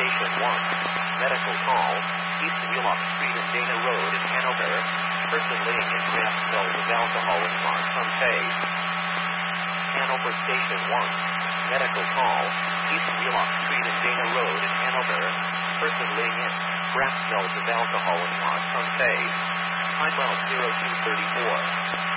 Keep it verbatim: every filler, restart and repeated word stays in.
Station one. Medical call. East Wheelock Street and Dana Road in Hanover. Person laying in cramped smells of alcohol and marks on face. Hanover Station one. Medical call. East Wheelock Street and Dana Road in Hanover. Person laying in cramped smells of alcohol and marks on face. Time out zero two thirty-four.